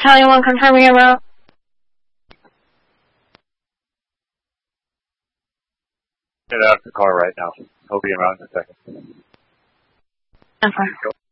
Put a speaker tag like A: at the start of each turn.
A: Charlie 1 confirming your route.
B: Get out of the car right now. He'll be around in a second.
A: Okay.